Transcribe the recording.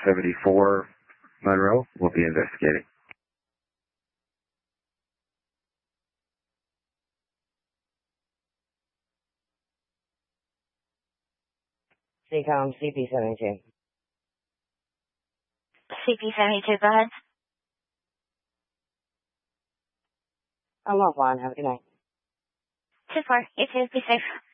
74 Monroe. We'll be investigating. CCOM CP72. CP72, go ahead. I'm offline. Have a good night. 2-4. You too. Be safe.